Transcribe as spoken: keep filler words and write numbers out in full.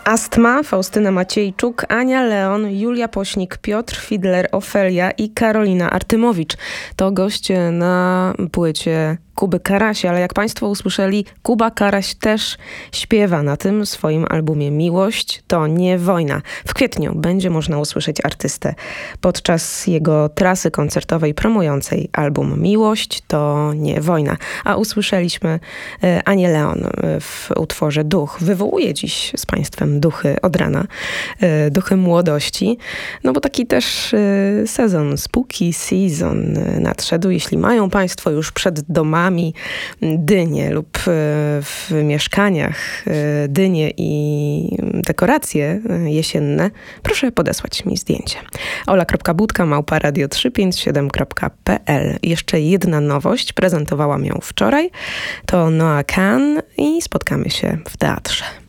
Astma, Faustyna Maciejczuk, Ania Leon, Julia Pośnik, Piotr Fidler, Ofelia i Karolina Artymowicz. To goście na płycie Kuby Karasia, ale jak Państwo usłyszeli, Kuba Karaś też śpiewa na tym swoim albumie Miłość to nie wojna. W kwietniu będzie można usłyszeć artystę podczas jego trasy koncertowej promującej album Miłość to nie wojna. A usłyszeliśmy Anię Leon w utworze Duch. Wywołuje dziś z Państwem duchy od rana, duchy młodości, no bo taki też sezon, spooky season nadszedł. Jeśli mają Państwo już przed domami dynie lub w mieszkaniach dynie i dekoracje jesienne, proszę podesłać mi zdjęcie. ola kropka budka małpa radio trzysta pięćdziesiąt siedem kropka p l. Jeszcze jedna nowość, prezentowałam ją wczoraj. To Noah Kahan i spotkamy się w teatrze.